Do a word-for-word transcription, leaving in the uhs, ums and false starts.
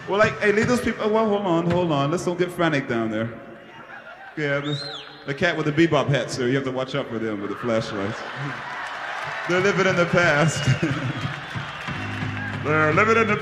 Well, like, hey, leave those people. Oh, well, hold on, hold on. Let's don't get frantic down there. Yeah, this, the cat with the bebop hat, sir. You have to watch out for them with the flashlights. They're living in the past. They're living in the